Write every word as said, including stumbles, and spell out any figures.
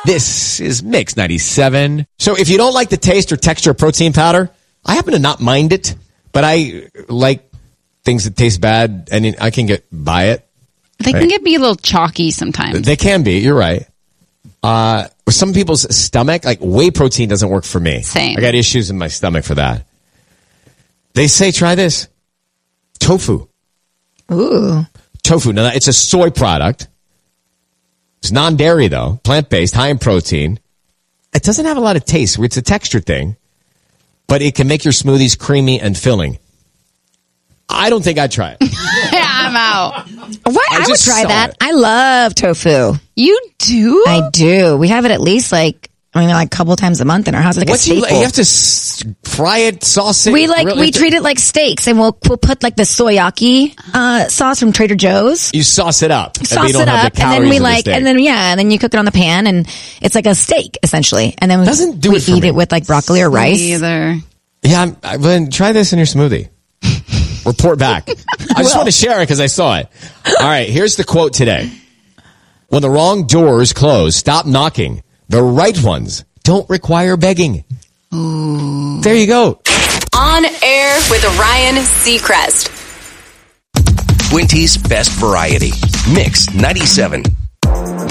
This is Mix ninety-seven. So if you don't like the taste or texture of protein powder, I happen to not mind it, but I like things that taste bad, and I can get by it. They right? can get be a little chalky sometimes. They can be. You're right. Uh, with some people's stomach, like whey protein doesn't work for me. Same. I got issues in my stomach for that. They say try this. Tofu. Ooh. Tofu. Now, it's a soy product. It's non-dairy, though. Plant-based, high in protein. It doesn't have a lot of taste. It's a texture thing. But it can make your smoothies creamy and filling. I don't think I'd try it. Yeah, I'm out. What? I, I would try that. It. I love tofu. You do? I do. We have it at least like, I mean, like a couple times a month in our house. It's like what a staple. You, you have to s- fry it, sauce it. We like really we treat it like steaks, and we'll we'll put like the soyaki uh, sauce from Trader Joe's. You sauce it up. Sauce it up, the and then we like, the and then yeah, and then you cook it on the pan, and it's like a steak essentially. And then we, Doesn't do we it for eat me. it with like broccoli or rice. Me either. Yeah, I'm, I, then try this in your smoothie. Report back. I just want to share it because I saw it. All right, here's the quote today. When the wrong doors close, stop knocking. The right ones don't require begging. Ooh. There you go. On air with Ryan Seacrest. Quinty's Best Variety. Mix ninety-seven.